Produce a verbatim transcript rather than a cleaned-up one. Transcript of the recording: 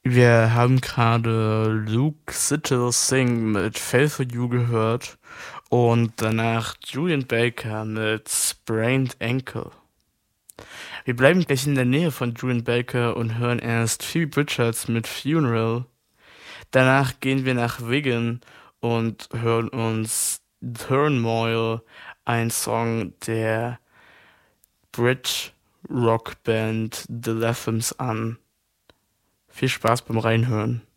Wir haben gerade Luke Sittles Sing mit Fail for You gehört und danach Julian Baker mit Sprained Ankle. Wir bleiben gleich in der Nähe von Julian Baker und hören erst Phoebe Bridgers mit Funeral. Danach gehen wir nach Wigan und hören uns Turmoil, ein Song der Brit Rock Band The Latham's an. Viel Spaß beim Reinhören.